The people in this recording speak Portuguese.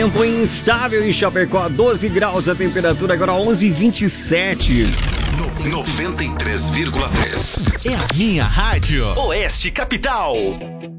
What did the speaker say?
Tempo instável em Chapecó, 12 graus a temperatura, agora 11h27. 93,3. É a minha rádio. Oeste Capital.